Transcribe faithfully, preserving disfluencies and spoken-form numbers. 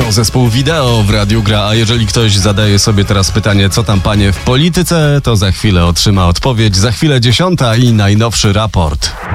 To zespół Wideo w radiu gra, a jeżeli ktoś zadaje sobie teraz pytanie, co tam panie w polityce, to za chwilę otrzyma odpowiedź. Za chwilę dziesiąta i najnowszy raport.